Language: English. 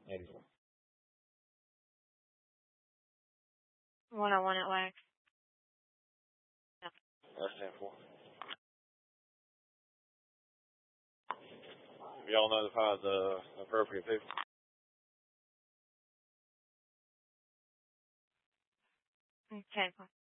84. 101 at wax. That's 10-4. Y'all notify the appropriate people. Okay.